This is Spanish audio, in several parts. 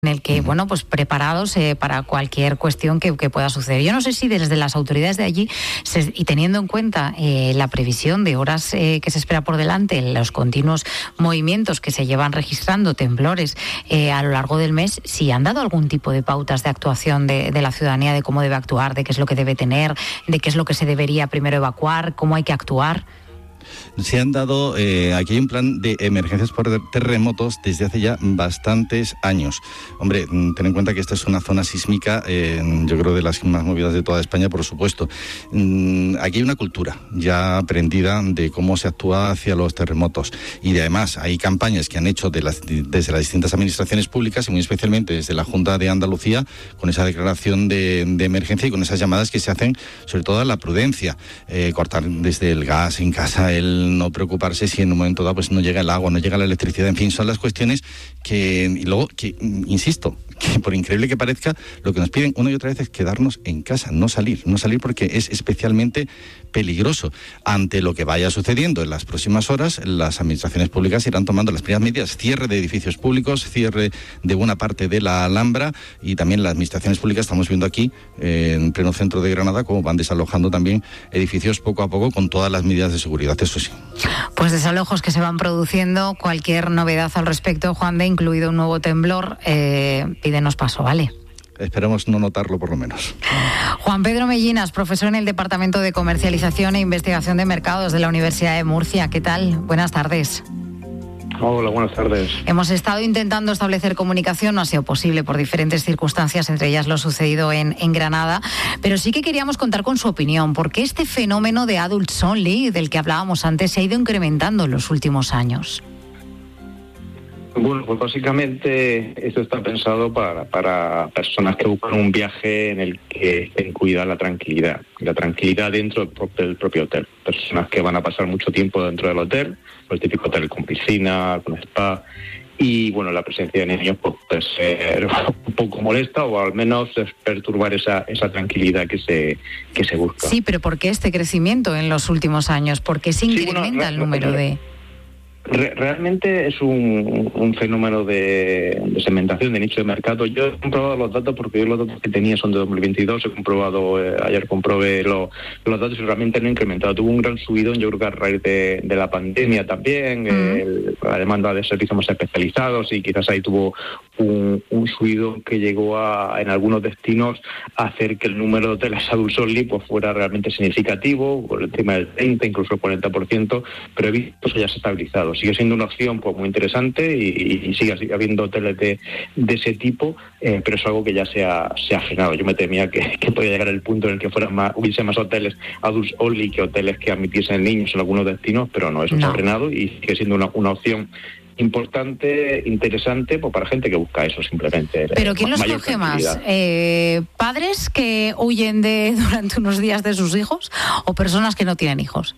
en el que, bueno, pues preparados para cualquier cuestión que pueda suceder. Yo no sé si desde las autoridades de allí, y teniendo en cuenta la previsión de horas que se espera por delante, los continuos movimientos que se llevan registrando, temblores a lo largo del mes, si han dado algún tipo de pautas de actuación de la ciudadanía, de cómo debe actuar, de qué es lo que debe tener, de qué es lo que se debería primero evacuar, cómo hay que actuar. Se han dado, aquí hay un plan de emergencias por terremotos desde hace ya bastantes años. Hombre, ten en cuenta que esta es una zona sísmica, yo creo de las más movidas de toda España, por supuesto. Aquí hay una cultura ya aprendida de cómo se actúa hacia los terremotos. Y además hay campañas que han hecho desde las distintas administraciones públicas y muy especialmente desde la Junta de Andalucía, con esa declaración de emergencia y con esas llamadas que se hacen sobre todo a la prudencia. Cortar desde el gas en casa, el no preocuparse si en un momento dado pues no llega el agua, no llega la electricidad, en fin, son las cuestiones y luego, insisto, que por increíble que parezca, lo que nos piden una y otra vez es quedarnos en casa, no salir porque es especialmente peligroso. Ante lo que vaya sucediendo en las próximas horas, las administraciones públicas irán tomando las primeras medidas, cierre de edificios públicos, cierre de buena parte de la Alhambra, y también las administraciones públicas, estamos viendo aquí, en pleno centro de Granada, cómo van desalojando también edificios poco a poco con todas las medidas de seguridad, eso sí. Pues desalojos que se van produciendo, cualquier novedad al respecto, Juan, incluido un nuevo temblor, pídenos paso, ¿vale? Esperemos no notarlo por lo menos. Juan Pedro Mellinas, profesor en el Departamento de Comercialización e Investigación de Mercados de la Universidad de Murcia. ¿Qué tal? Buenas tardes. Hola, buenas tardes. Hemos estado intentando establecer comunicación, no ha sido posible por diferentes circunstancias, entre ellas lo sucedido en Granada, pero sí que queríamos contar con su opinión, porque este fenómeno de adults only, del que hablábamos antes, se ha ido incrementando en los últimos años. Bueno, pues básicamente esto está pensado para personas que buscan un viaje en el que estén cuidada la tranquilidad dentro del propio hotel. Personas que van a pasar mucho tiempo dentro del hotel, el típico hotel con piscina, con spa, y bueno, la presencia de niños puede ser un poco molesta o al menos perturbar esa tranquilidad que se busca. Sí, pero ¿por qué este crecimiento en los últimos años? ¿Por qué se incrementa el número de...? Realmente es un fenómeno de segmentación, de nicho de mercado. Yo he comprobado los datos porque yo los datos que tenía son de 2022, ayer comprobé los datos y realmente no ha incrementado. Tuvo un gran subidón, yo creo que a raíz de la pandemia también, la demanda de servicios más especializados, y quizás ahí tuvo un subidón que llegó en algunos destinos a hacer que el número de hoteles adults only pues fuera realmente significativo, por encima del 30, incluso el 40%, pero he visto que eso ya se ha estabilizado. Sigue siendo una opción pues muy interesante y sigue habiendo hoteles de ese tipo, pero es algo que ya se ha frenado. Yo me temía que podía llegar el punto en el que hubiese más hoteles adults only que hoteles que admitiesen niños en algunos destinos, pero no, eso se ha frenado y sigue siendo una opción importante, interesante, pues para gente que busca eso simplemente. ¿Pero quién los coge más? ¿Padres que huyen durante unos días de sus hijos o personas que no tienen hijos?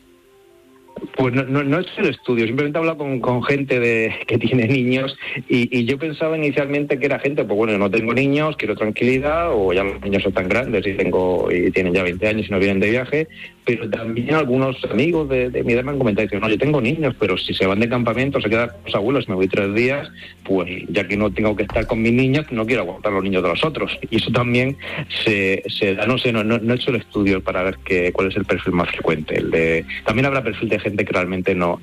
Pues no he hecho el estudio, simplemente he hablado con gente que tiene niños y yo pensaba inicialmente que era gente, pues bueno, no tengo niños, quiero tranquilidad, o ya los niños son tan grandes y tienen ya 20 años y no vienen de viaje, pero también algunos amigos de mi edad me han comentado, dicen, no, yo tengo niños, pero si se van de campamento, se quedan con los abuelos, me voy 3 días, pues ya que no tengo que estar con mis niños, no quiero aguantar a los niños de los otros. Y eso también se da, no sé, no he hecho el estudio para ver cuál es el perfil más frecuente. También habrá perfil de gente que realmente no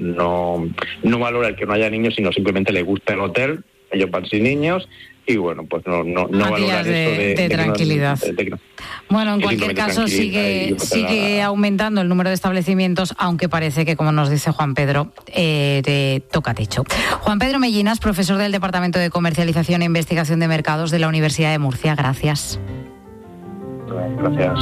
valora el que no haya niños, sino simplemente le gusta el hotel, ellos van sin niños y bueno, pues no valoran eso de tranquilidad. Bueno, en cualquier caso sigue aumentando el número de establecimientos, aunque parece que, como nos dice Juan Pedro, toca techo. Juan Pedro Mellinas, profesor del Departamento de Comercialización e Investigación de Mercados de la Universidad de Murcia. Gracias. Gracias.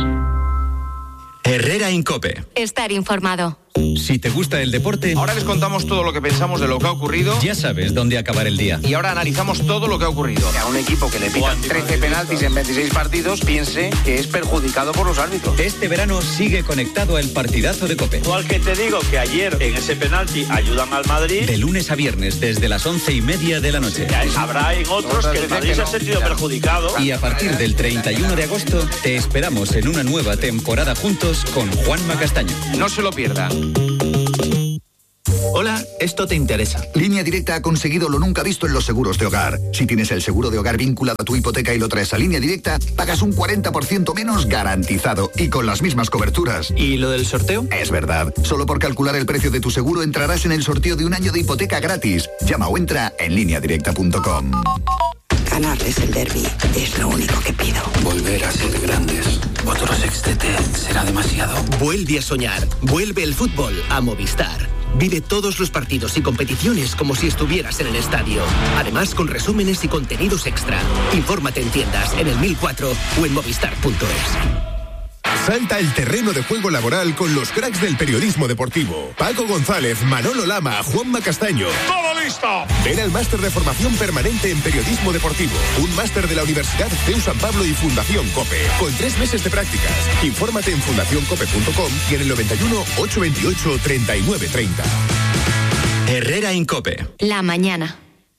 Herrera Incope. Estar informado. Si te gusta el deporte, ahora les contamos todo lo que pensamos de lo que ha ocurrido. Ya sabes dónde acabar el día. Y ahora analizamos todo lo que ha ocurrido. Que a un equipo que le pitan 13 penaltis en 26 partidos piense que es perjudicado por los árbitros. Este verano sigue conectado al partidazo de COPE. Igual que te digo que ayer en ese penalti ayudan al Madrid. De lunes a viernes desde las 11:30 de la noche. Habrá en otros que el Madrid se ha sentido perjudicado. Y a partir del 31 de agosto te esperamos en una nueva temporada juntos con Juanma Castaño. No se lo pierdan. Hola, Esto te interesa. Línea Directa ha conseguido lo nunca visto en los seguros de hogar. Si tienes el seguro de hogar vinculado a tu hipoteca y lo traes a Línea Directa, pagas un 40% menos garantizado y con las mismas coberturas. ¿Y lo del sorteo? Es verdad. Solo por calcular el precio de tu seguro entrarás en el sorteo de un año de hipoteca gratis. Llama o entra en lineadirecta.com. Ganarles el derbi es lo único que pido. Volver a ser grandes. Otro sextete será demasiado. Vuelve a soñar. Vuelve el fútbol a Movistar. Vive todos los partidos y competiciones como si estuvieras en el estadio. Además, con resúmenes y contenidos extra. Infórmate en tiendas, en el 1004 o en movistar.es. Salta al terreno de juego laboral con los cracks del periodismo deportivo. Paco González, Manolo Lama, Juanma Castaño. ¡Todo listo! Ven al máster de formación permanente en periodismo deportivo. Un máster de la Universidad CEU San Pablo y Fundación COPE. Con 3 meses de prácticas. Infórmate en fundacioncope.com y en el 91 828 3930. Herrera en COPE. La mañana.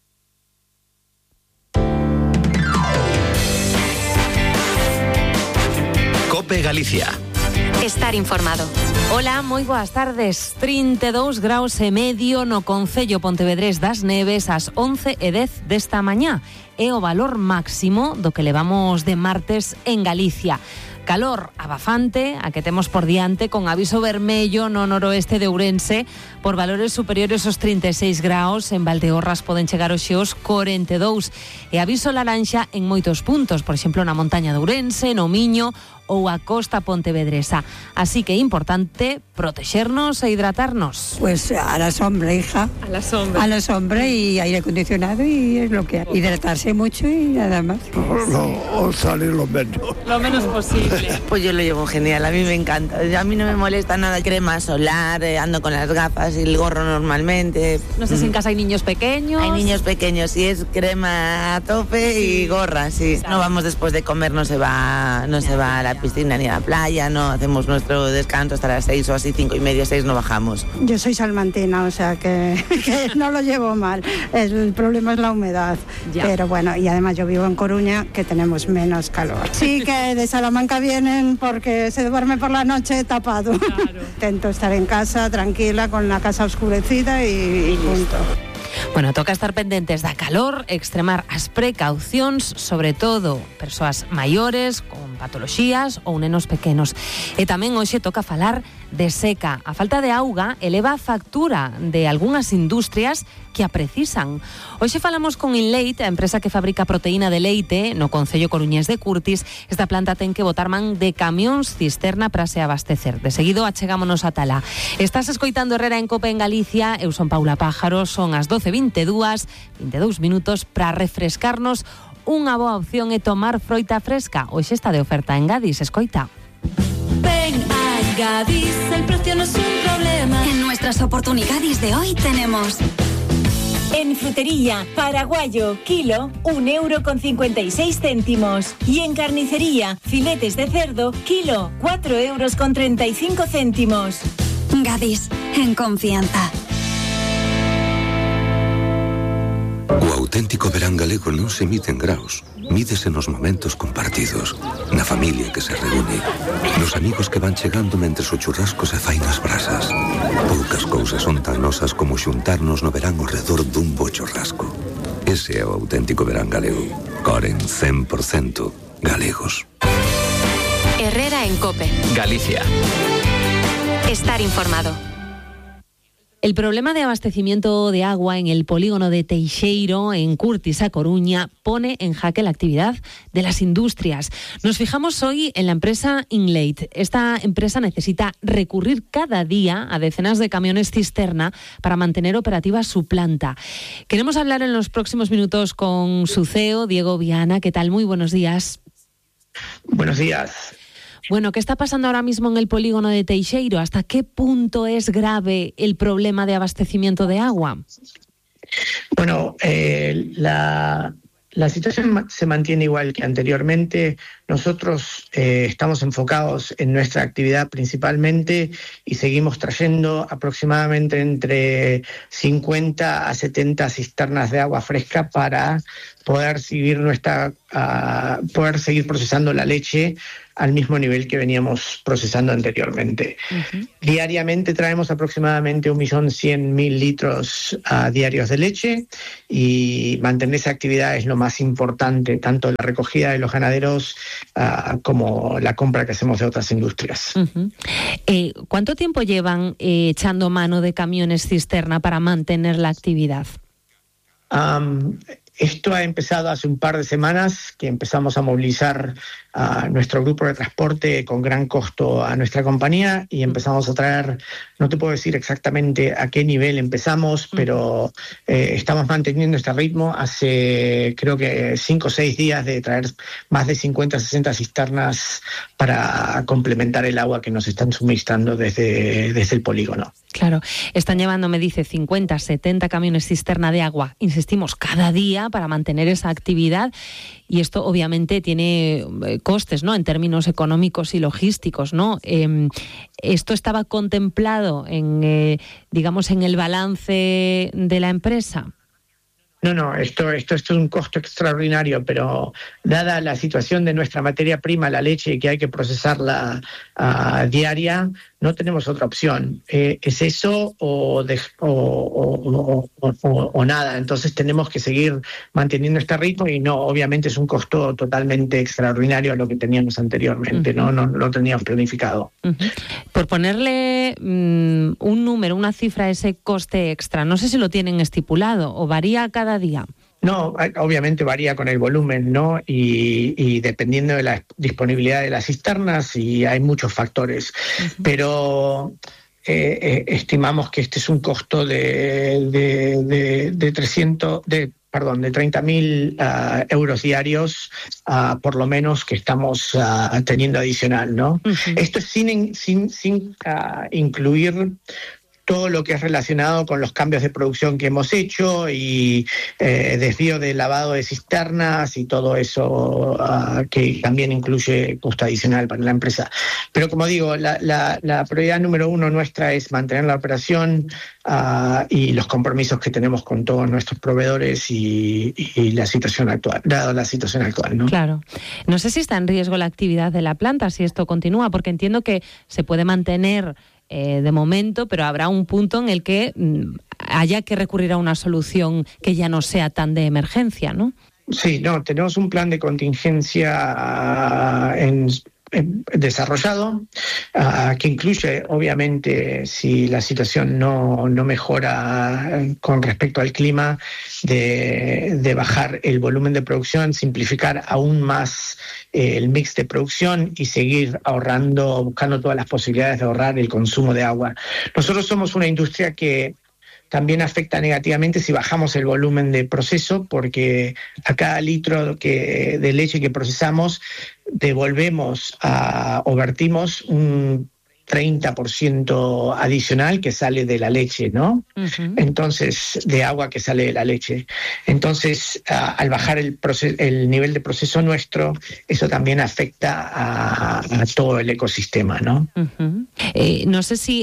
COPE Galicia. Estar informado. Hola, moi boas tardes. 32 graus e medio no concello pontevedrés das Neves ás 11:10 desta mañá. É o valor máximo do que levamos de martes en Galicia. Calor abafante, a que temos por diante, con aviso vermello no noroeste de Ourense por valores superiores aos 36 graus. En Valdeorras poden chegar hoxe aos 42. E aviso laranxa en moitos puntos, por exemplo, na montaña de Ourense, no Miño ou a costa pontevedresa. Así que é importante protexernos e hidratarnos. Pues a la sombra, hija. A la sombra. A la sombra y aire acondicionado y es lo que hay. Hidratarse mucho y nada más. O salir lo menos. Lo menos posible. Pues yo lo llevo genial, a mí me encanta. A mí no me molesta nada crema solar, ando con las gafas y el gorro normalmente. No sé si en casa hay niños pequeños. Hay niños pequeños, sí, es crema a tope y gorra, sí. No vamos después de comer, no se va a la piscina ni a la playa, no hacemos nuestro descanso hasta las 6 o así, 5:30, 6 no bajamos. Yo soy salmantina, o sea que no lo llevo mal. El problema es la humedad. Ya. Pero bueno, y además yo vivo en Coruña, que tenemos menos calor. Sí que de Salamanca vienen porque se duerme por la noche tapado. Claro. Intento estar en casa tranquila, con la casa oscurecida y punto. Bueno, toca estar pendentes da calor, extremar as precaucións, sobre todo persoas maiores, con patoloxías ou nenos pequenos. E tamén hoxe toca falar de seca. A falta de auga eleva a factura de algunhas industrias que a precisan. Hoxe falamos con Inleit, a empresa que fabrica proteína de leite no concello coruñés de Curtis. Esta planta ten que botar man de camións cisterna para se abastecer. De seguido achegámonos a tala. Estás escoitando Herrera en COPE en Galicia. Eu son Paula Pájaro, son as 12:22, 22 minutos para refrescarnos. Unha boa opción é tomar froita fresca. Hoxe está de oferta en Gadis, escoita. Ven a Gadis, el precio no es un problema. En nuestras oportunidades de hoy tenemos... En frutería, paraguayo, kilo, 1,56 €. Y en carnicería, filetes de cerdo, kilo, 4,35 €. Gadis, en confianza. O auténtico verán galego non se mide en graus. Mídese nos momentos compartidos, na familia que se reúne, nos amigos que van chegando mentres o churrasco se fai nas brasas. Poucas cousas son tan nosas como xuntarnos no verán ao redor dun bo churrasco. Ese é o auténtico verán galego. Coren 100% galegos. Herrera en COPE. Galicia. Estar informado. El problema de abastecimiento de agua en el polígono de Teixeiro, en Curtis, a Coruña, pone en jaque la actividad de las industrias. Nos fijamos hoy en la empresa Inleit. Esta empresa necesita recurrir cada día a decenas de camiones cisterna para mantener operativa su planta. Queremos hablar en los próximos minutos con su CEO, Diego Viana. ¿Qué tal? Muy buenos días. Buenos días. Bueno, ¿qué está pasando ahora mismo en el polígono de Teixeiro? ¿Hasta qué punto es grave el problema de abastecimiento de agua? Bueno, la situación se mantiene igual que anteriormente. Nosotros estamos enfocados en nuestra actividad principalmente y seguimos trayendo aproximadamente entre 50 a 70 cisternas de agua fresca para poder seguir procesando la leche al mismo nivel que veníamos procesando anteriormente. Diariamente traemos aproximadamente 1.100.000 litros diarios de leche, y mantener esa actividad es lo más importante, tanto la recogida de los ganaderos como la compra que hacemos de otras industrias. ¿Cuánto tiempo llevan echando mano de camiones cisterna para mantener la actividad? Esto ha empezado hace un par de semanas, que empezamos a movilizar a nuestro grupo de transporte con gran costo a nuestra compañía, y empezamos a traer, no te puedo decir exactamente a qué nivel empezamos, pero estamos manteniendo este ritmo. Hace creo que 5 o 6 días de traer más de 50 o 60 cisternas para complementar el agua que nos están suministrando desde el polígono. Claro, están llevando, me dice, 50, 70 camiones cisterna de agua, insistimos, cada día para mantener esa actividad, y esto obviamente tiene costes, ¿no?, en términos económicos y logísticos, ¿no? ¿Esto estaba contemplado en, digamos, en el balance de la empresa? No, esto es un costo extraordinario, pero dada la situación de nuestra materia prima, la leche, que hay que procesarla diaria, no tenemos otra opción. Es eso o nada. Entonces tenemos que seguir manteniendo este ritmo, y no, obviamente es un costo totalmente extraordinario a lo que teníamos anteriormente. No lo teníamos planificado. Por ponerle un número, una cifra a ese coste extra, no sé si lo tienen estipulado o varía cada día. No, obviamente varía con el volumen, ¿no? Y dependiendo de la disponibilidad de las cisternas, y hay muchos factores. Pero estimamos que este es un costo de 30.000 euros diarios, por lo menos, que estamos teniendo adicional, ¿no? Esto es sin incluir todo lo que es relacionado con los cambios de producción que hemos hecho, y desvío de lavado de cisternas y todo eso, que también incluye costo adicional para la empresa. Pero como digo, la prioridad número 1 nuestra es mantener la operación y los compromisos que tenemos con todos nuestros proveedores y la situación actual, dado la situación actual, ¿no? Claro. No sé si está en riesgo la actividad de la planta si esto continúa, porque entiendo que se puede mantener de momento, pero habrá un punto en el que haya que recurrir a una solución que ya no sea tan de emergencia, ¿no? Sí, tenemos un plan de contingencia desarrollado, que incluye, obviamente, si la situación no mejora con respecto al clima, de bajar el volumen de producción, simplificar aún más el mix de producción y seguir ahorrando, buscando todas las posibilidades de ahorrar el consumo de agua. Nosotros somos una industria que también afecta negativamente si bajamos el volumen de proceso, porque a cada litro de leche que procesamos devolvemos o vertimos un 30% adicional que sale de la leche, ¿no? Entonces, de agua que sale de la leche. Entonces, al bajar el nivel de proceso nuestro, eso también afecta a todo el ecosistema, ¿no? No sé si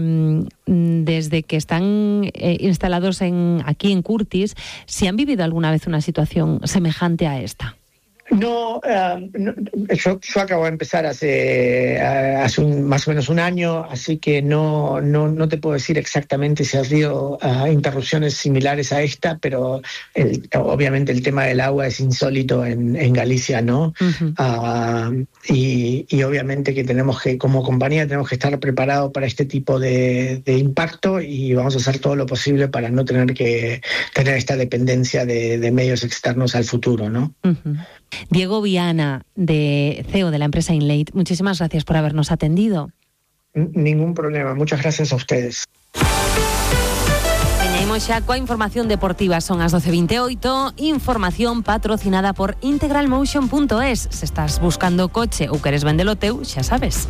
desde que están instalados aquí en Curtis, si han vivido alguna vez una situación semejante a esta. No, yo acabo de empezar hace más o menos un año, así que no te puedo decir exactamente si ha habido interrupciones similares a esta, pero obviamente el tema del agua es insólito en Galicia, ¿no? Y obviamente que como compañía tenemos que estar preparados para este tipo de impacto, y vamos a hacer todo lo posible para no tener que tener esta dependencia de medios externos al futuro, ¿no? Diego Viana, CEO de la empresa Inlate, muchísimas gracias por habernos atendido. Ningún problema, muchas gracias a ustedes. Veñemos xa coa información deportiva, son as 12:28, información patrocinada por integralmotion.es. Se estás buscando coche ou queres vendelo teu, xa sabes,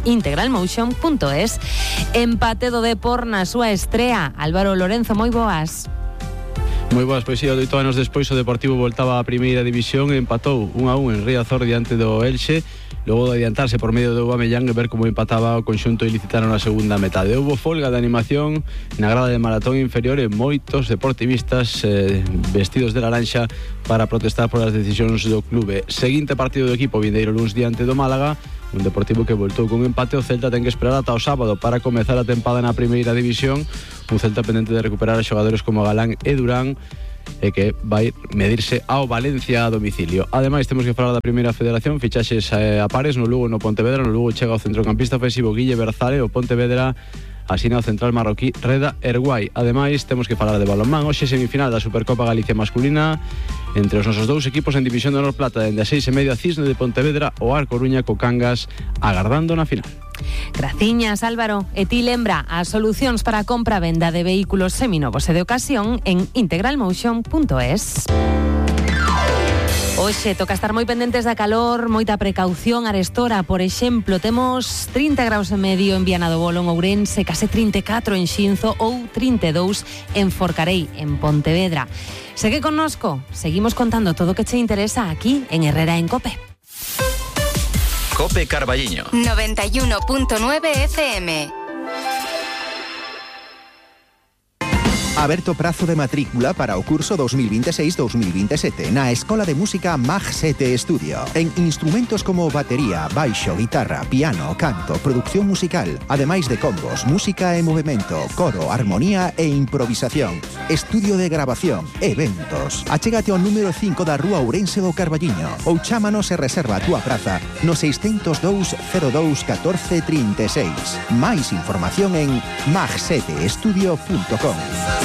integralmotion.es. Empate do Depor na súa estrea. Álvaro Lorenzo, moi boas. Moi boas, pois 8 anos despois o Deportivo voltaba á primeira división e empatou 1-1 en Riazor diante do Elxe, logo de adiantarse por medio do Aubameyang e ver como empataba o conxunto ilicitano na segunda metade. Houbo folga de animación na grada de Maratón inferior e moitos deportivistas vestidos de laranxa para protestar por as decisións do clube. Seguinte partido do equipo vindeiro luns diante do Málaga, un Deportivo que voltou con empate. O Celta ten que esperar ata o sábado para comezar a tempada na primeira división, un Celta pendente de recuperar a xogadores como Galán e Durán e que vai medirse ao Valencia a domicilio. Ademais, temos que falar da Primeira Federación, fichaxes a pares no Lugo, no Pontevedra. No Lugo chega o centrocampista ofensivo Guille Berzale, o Pontevedra asina o central marroquí Reda Erguai. Ademais, temos que falar de balonmán. Hoxe semifinal da Supercopa Galicia masculina entre os nosos dous equipos en División de Honor Plata, dende as 6:30 Cisne de Pontevedra, o Ar Coruña co Cangas agardando na final. Graciñas, Álvaro. E ti lembra as solucións para a compra-venda de vehículos seminovos e de ocasión en integralmotion.es. Hoxe toca estar moi pendentes da calor, moita precaución arestora. Por exemplo, temos 30 graus e medio en Viana do Bolo, en Ourense, case 34 en Xinzo ou 32 en Forcarei, en Pontevedra. Segue connosco, seguimos contando todo o que che interesa aquí en Herrera en Cope. Cope Carballiño 91.9 FM. Aberto prazo de matrícula para o curso 2026-2027 na Escola de Música Mag 7 Estudio. En instrumentos como batería, baixo, guitarra, piano, canto, producción musical, ademais de combos, música e movimento, coro, armonía e improvisación, estudio de grabación, eventos. Achégate ao número 5 da Rúa Ourense do Carballiño ou chámanos e reserva a túa praza no 602 02 14 36. Máis información en mag7estudio.com.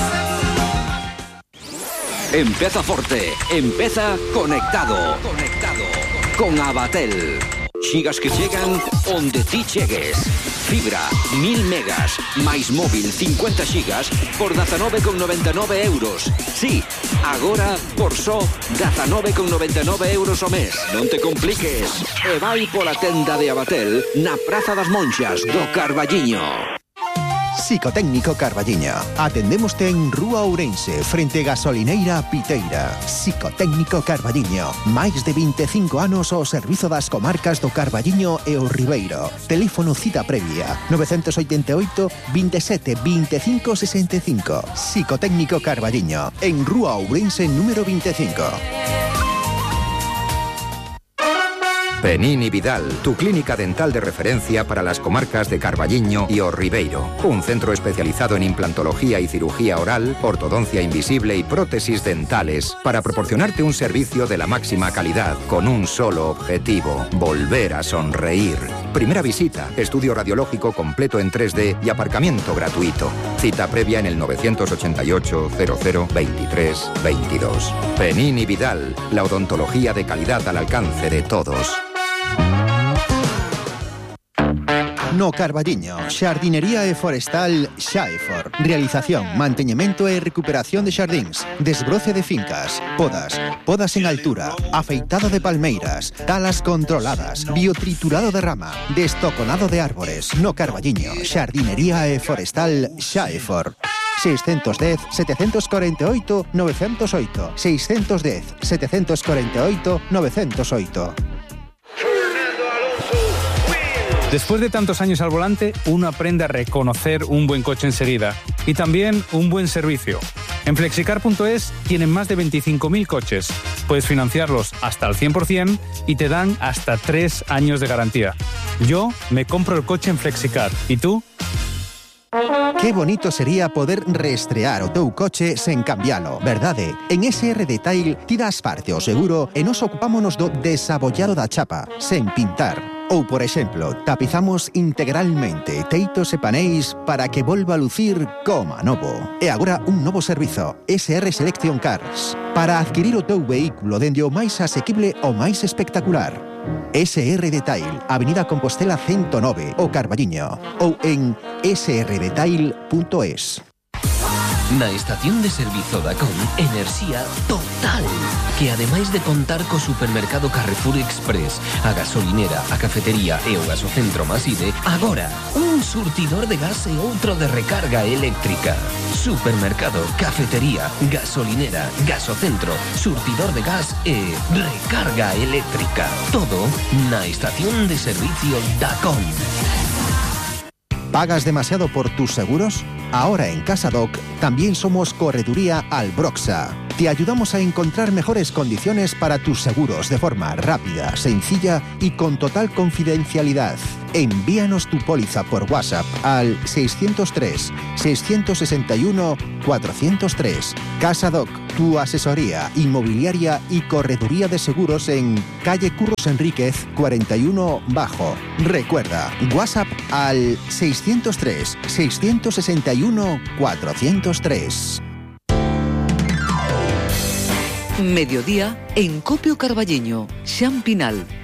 Empeza forte, empeza conectado. Con Abatel. Xigas que chegan onde ti chegues. Fibra, 1000 megas, máis móvil 50 xigas por 19,99 euros. Sí, agora por só 19,99 euros ao mes. Non te compliques. E vai pola tenda de Abatel na Praza das Monxas do Carballiño. Psicotécnico Carballiño. Atendémoste en Rúa Ourense, frente Gasolineira Piteira. Psicotécnico Carballiño. Máis de 25 anos ao servizo das comarcas do Carballiño e o Ribeiro. Teléfono cita previa 988 27 25 65. Psicotécnico Carballiño. En Rúa Ourense número 25. Penini Vidal, tu clínica dental de referencia para las comarcas de Carballiño y O Ribeiro. Un centro especializado en implantología y cirugía oral, ortodoncia invisible y prótesis dentales para proporcionarte un servicio de la máxima calidad con un solo objetivo: volver a sonreír. Primera visita, estudio radiológico completo en 3D y aparcamiento gratuito. Cita previa en el 988 00 23 22. Penini Vidal, la odontología de calidad al alcance de todos. No Carballiño, xardinería e forestal Xaefor. Realización, manteñemento e recuperación de xardíns, desbroce de fincas, podas en altura, afeitado de palmeiras, talas controladas, biotriturado de rama, destoconado de árbores. No Carballiño, xardinería e forestal Xaefor. 610 748 908. 610 748 908. Después de tantos años al volante, uno aprende a reconocer un buen coche enseguida y también un buen servicio. En Flexicar.es tienen más de 25.000 coches. Puedes financiarlos hasta al 100% y te dan hasta 3 años de garantía. Yo me compro el coche en Flexicar. ¿Y tú? Qué bonito sería poder reestrear o teu coche sen cambialo, verdade? En SR Detail ti das parte ao seguro e nos ocupámonos do desabollado da chapa, sen pintar. Ou, por exemplo, tapizamos integralmente teitos e paneis para que volva a lucir como a novo. E agora un novo servizo, SR Selection Cars, para adquirir o teu vehículo dende o máis asequible ao máis espectacular. SR Detail, Avenida Compostela 109, o Carballiño, ou en srdetail.es. Na estación de servizo Dacom, enerxía total. Que ademais de contar co supermercado Carrefour Express, a gasolinera, a cafetería e o gasocentro Maside, agora un surtidor de gas e outro de recarga eléctrica. Supermercado, cafetería, gasolinera, gasocentro, surtidor de gas e recarga eléctrica. Todo na estación de servicio Dacom. ¿Pagas demasiado por tus seguros? Ahora en Casadoc también somos Correduría Albroxa. Te ayudamos a encontrar mejores condiciones para tus seguros de forma rápida, sencilla y con total confidencialidad. Envíanos tu póliza por WhatsApp al 603-661-403. Casadoc, tu asesoría inmobiliaria y correduría de seguros en calle Curros Enríquez 41 Bajo. Recuerda, WhatsApp al 603-661-403. Mediodía en Copio Carballiño, Xan Pinal.